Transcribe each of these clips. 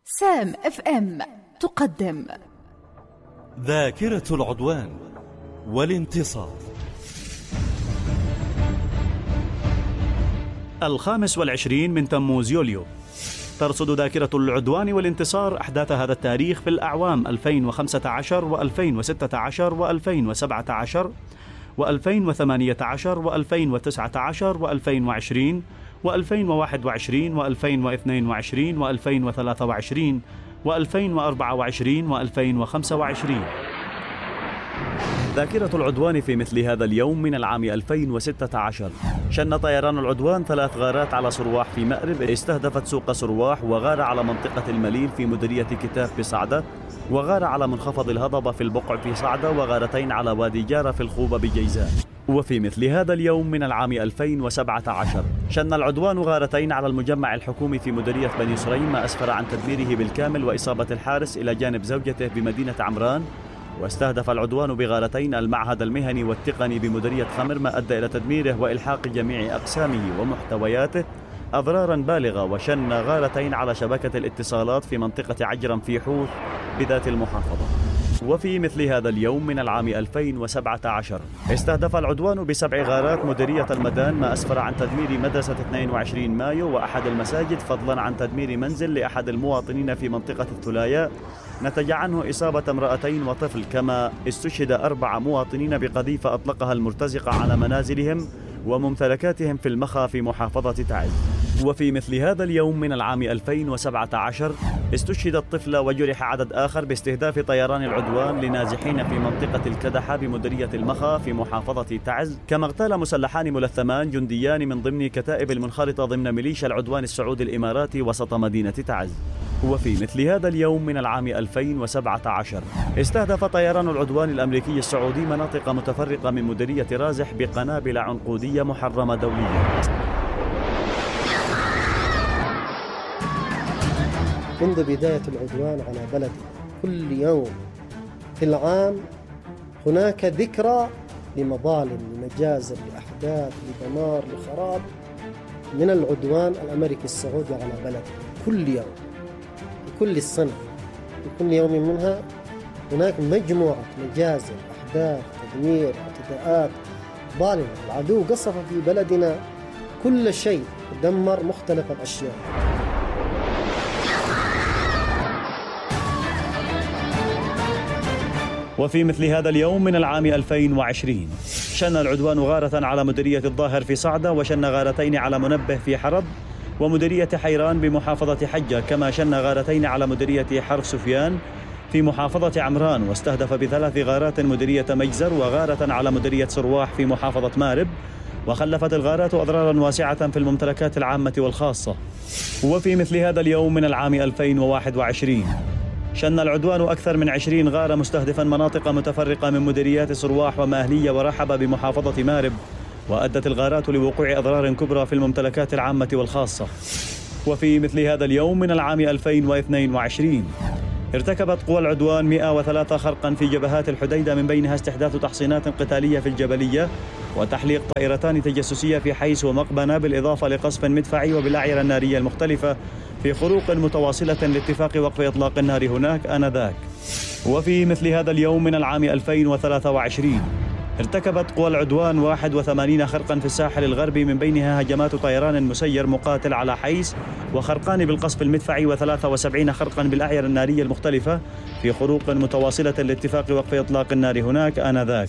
سام اف ام تقدم ذاكرة العدوان والانتصار. 25 من تموز يوليو. ترصد ذاكرة العدوان والانتصار أحداث هذا التاريخ في الأعوام 2015 و2016 و2017 و2018 و2019 و2020 و2021 و2022 و2023 و2024 و2025. ذاكرة العدوان في مثل هذا اليوم من العام 2016 شن طيران العدوان 3 غارات على صرواح في مأرب، استهدفت سوق صرواح، وغار على منطقة المليل في مديرية كتاف بصعدة، وغار على منخفض الهضبة في البقع في صعدة، وغارتين على وادي جارة في الخوبة بجيزان. وفي مثل هذا اليوم من العام 2017 شن العدوان غارتين على المجمع الحكومي في مديرية بني سريم، ما أسفر عن تدميره بالكامل وإصابة الحارس إلى جانب زوجته بمدينة عمران. واستهدف العدوان بغارتين المعهد المهني والتقني بمديرية خمر، ما أدى إلى تدميره وإلحاق جميع أقسامه ومحتوياته أضرارا بالغة. وشن غارتين على شبكة الاتصالات في منطقة عجرم في حوث بذات المحافظة. وفي مثل هذا اليوم من العام 2017 استهدف العدوان ب7 غارات مديرية المدان، ما أسفر عن تدمير مدرسة 22 مايو وأحد المساجد، فضلا عن تدمير منزل لأحد المواطنين في منطقة الثلايا، نتج عنه إصابة امرأتين وطفل، كما استشهد 4 مواطنين بقذيفة أطلقها المرتزقة على منازلهم وممتلكاتهم في المخا في محافظة تعز. وفي مثل هذا اليوم من العام 2017 استشهد الطفل وجرح عدد آخر باستهداف طيران العدوان لنازحين في منطقة الكدحة بمديرية المخا في محافظة تعز، كما اغتال مسلحان ملثمان جنديان من ضمن كتائب المنخرطة ضمن ميليشيا العدوان السعودي الإماراتي وسط مدينة تعز. وفي مثل هذا اليوم من العام 2017 استهدف طيران العدوان الأمريكي السعودي مناطق متفرقة من مديرية رازح بقنابل عنقودية محرمة دوليا. منذ بداية العدوان على بلدي كل يوم في العام هناك ذكرى لمظالم، لمجازر، لأحداث، لدمار، لخراب من العدوان الأمريكي السعودي على بلدي. كل يوم، كل السنة، كل يوم منها هناك مجموعة مجازر، أحداث، تدمير، اعتداءات ظالمة. العدو قصف في بلدنا كل شيء، دمر مختلف الأشياء. وفي مثل هذا اليوم من العام 2020 شن العدوان غارة على مديرية الظاهر في صعدة، وشن غارتين على منبه في حرب ومديرية حيران بمحافظة حجة، كما شن غارتين على مديرية حرف سفيان في محافظة عمران، واستهدف ب3 غارات مديرية مجزر وغارة على مديرية صرواح في محافظة مارب، وخلفت الغارات أضرارا واسعة في الممتلكات العامة والخاصة. وفي مثل هذا اليوم من العام 2021 شن العدوان أكثر من 20 غارة مستهدفا مناطق متفرقة من مديريات صرواح وماهلية ورحبة بمحافظة مارب، وأدت الغارات لوقوع أضرار كبرى في الممتلكات العامة والخاصة. وفي مثل هذا اليوم من العام 2022 ارتكبت قوى العدوان 103 خرقا في جبهات الحديدة، من بينها استحداث تحصينات قتالية في الجبلية وتحليق طائرتان تجسسية في حيس ومقبنة، بالإضافة لقصف مدفعي وبالأعيرة النارية المختلفة في خروق متواصلة لاتفاق وقف إطلاق النار هناك آنذاك. وفي مثل هذا اليوم من العام 2023 ارتكبت قوى العدوان 81 خرقا في الساحل الغربي، من بينها هجمات طيران مسير مقاتل على حيس، وخرقان بالقصف المدفعي، و73 خرقا بالأعيرة النارية المختلفة في خروق متواصلة لاتفاق وقف إطلاق النار هناك آنذاك.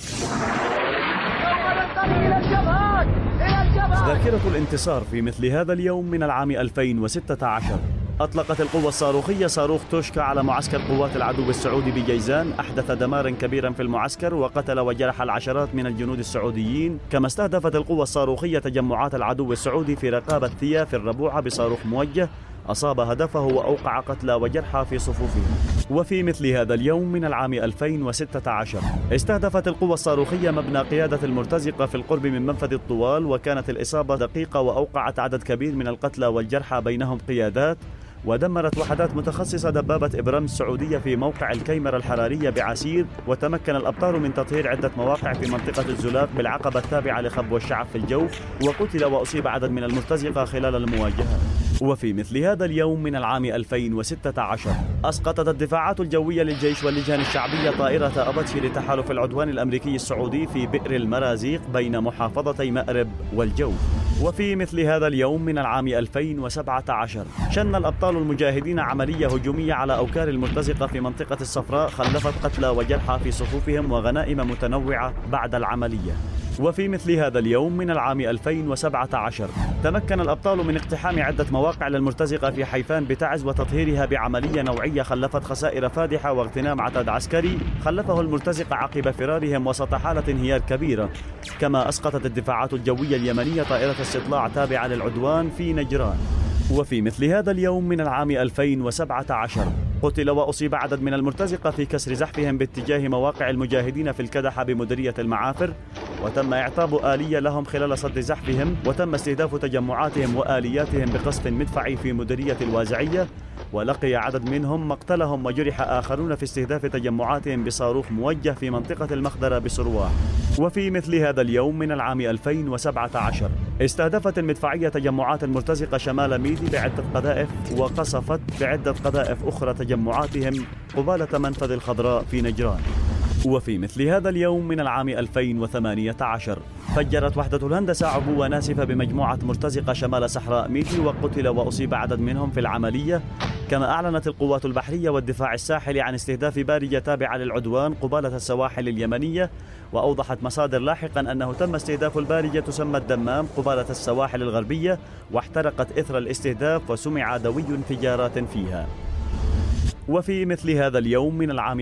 ذاكرة الانتصار في مثل هذا اليوم من العام 2016 أطلقت القوة الصاروخية صاروخ توشكا على معسكر قوات العدو السعودي بجيزان، أحدث دمارا كبيرا في المعسكر وقتل وجرح العشرات من الجنود السعوديين. كما استهدفت القوة الصاروخية تجمعات العدو السعودي في رقابة ثيا في الربوعة بصاروخ موجه، أصاب هدفه وأوقع قتلى وجرحى في صفوفهم. وفي مثل هذا اليوم من العام 2016 استهدفت القوة الصاروخية مبنى قيادة المرتزقة في القرب من منفذ الطوال، وكانت الإصابة دقيقة وأوقعت عدد كبير من القتلى والجرحى بينهم قيادات. ودمرت وحدات متخصصة دبابة إبرام السعودية في موقع الكيمرة الحرارية بعسير، وتمكن الأبطال من تطهير عدة مواقع في منطقة الزلاق بالعقبة التابعة لخبو الشعب في الجوف، وقتل وأصيب عدد من المرتزقة خلال المواجهة. وفي مثل هذا اليوم من العام 2016 أسقطت الدفاعات الجوية للجيش واللجان الشعبية طائرة أباتشي لتحالف العدوان الأمريكي السعودي في بئر المرازيق بين محافظتي مأرب والجوف. وفي مثل هذا اليوم من العام 2017 شن الأبطال المجاهدين عملية هجومية على أوكار المرتزقة في منطقة الصفراء خلفت قتلى وجرحى في صفوفهم وغنائم متنوعة بعد العملية. وفي مثل هذا اليوم من العام 2017 تمكن الأبطال من اقتحام عدة مواقع للمرتزقة في حيفان بتعز وتطهيرها بعملية نوعية خلفت خسائر فادحة واغتنام عتاد عسكري خلفه المرتزقة عقب فرارهم وسط حالة انهيار كبيرة. كما أسقطت الدفاعات الجوية اليمنية طائرة استطلاع تابعة للعدوان في نجران. وفي مثل هذا اليوم من العام 2017 قتل وأصيب عدد من المرتزقة في كسر زحفهم باتجاه مواقع المجاهدين في الكدحة بمديرية المعافر، وتم إعطاب آلية لهم خلال صد زحفهم، وتم استهداف تجمعاتهم وآلياتهم بقصف مدفعي في مديرية الوازعية، ولقي عدد منهم مقتلهم وجرح آخرون في استهداف تجمعاتهم بصاروخ موجه في منطقة المخدرة بسرواح. وفي مثل هذا اليوم من العام 2017 استهدفت المدفعية تجمعات المرتزقة شمال ميدي بعدة قذائف، وقصفت بعدة قذائف أخرى تجمعاتهم قبالة منفذ الخضراء في نجران. وفي مثل هذا اليوم من العام 2018 فجرت وحدة الهندسة عبوة ناسفة بمجموعة مرتزقة شمال صحراء ميدي، وقتل وأصيب عدد منهم في العملية. كما أعلنت القوات البحرية والدفاع الساحلي عن استهداف بارجة تابعة للعدوان قبالة السواحل اليمنية، وأوضحت مصادر لاحقا أنه تم استهداف البارجة تسمى الدمام قبالة السواحل الغربية، واحترقت إثر الاستهداف وسمع دوي انفجارات فيها. وفي مثل هذا اليوم من العام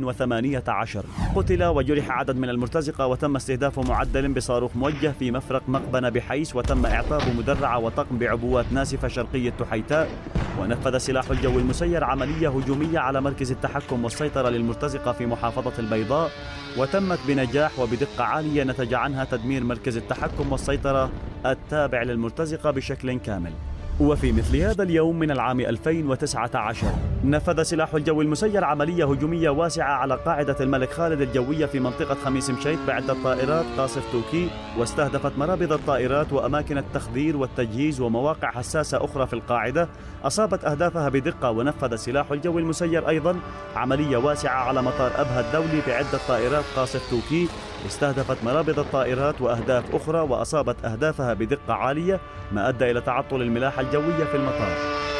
2018 قتل وجرح عدد من المرتزقة، وتم استهداف معدل بصاروخ موجه في مفرق مقبنة بحيس، وتم إعطاب مدرعة وطقم بعبوات ناسفة شرقي التحيتاء. ونفذ سلاح الجو المسير عملية هجومية على مركز التحكم والسيطرة للمرتزقة في محافظة البيضاء، وتمت بنجاح وبدقة عالية نتج عنها تدمير مركز التحكم والسيطرة التابع للمرتزقة بشكل كامل. وفي مثل هذا اليوم من العام 2019 نفذ سلاح الجو المسير عملية هجومية واسعة على قاعدة الملك خالد الجوية في منطقة خميس مشيط بعدة طائرات قاصف توكي، واستهدفت مرابض الطائرات وأماكن التخدير والتجهيز ومواقع حساسة أخرى في القاعدة، أصابت أهدافها بدقة. ونفذ سلاح الجو المسير أيضا عملية واسعة على مطار أبها الدولي بعدة طائرات قاصف توكي، استهدفت مرابض الطائرات وأهداف أخرى وأصابت أهدافها بدقة عالية، ما أدى إلى تعطل الملاحة الجوية في المطار.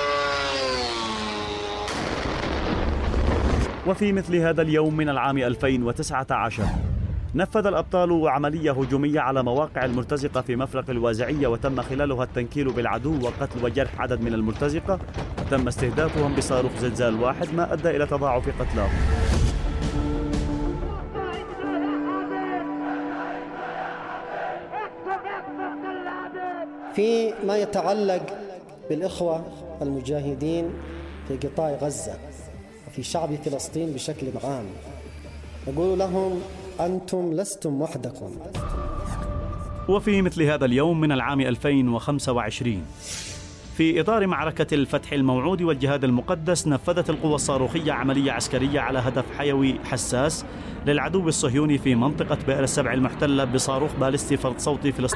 وفي مثل هذا اليوم من العام 2019 نفذ الأبطال عملية هجومية على مواقع المرتزقة في مفرق الوازعية، وتم خلالها التنكيل بالعدو وقتل وجرح عدد من المرتزقة، وتم استهدافهم بصاروخ زلزال واحد، ما أدى إلى تضاعف قتلاهم. في ما يتعلق بالإخوة المجاهدين في قطاع غزة وفي شعب فلسطين بشكل عام، نقول لهم أنتم لستم وحدكم. وفي مثل هذا اليوم من العام 2025 في إطار معركة الفتح الموعود والجهاد المقدس نفذت القوى الصاروخية عملية عسكرية على هدف حيوي حساس للعدو الصهيوني في منطقة بئر السبع المحتلة بصاروخ باليستي فرد صوتي فلسطيني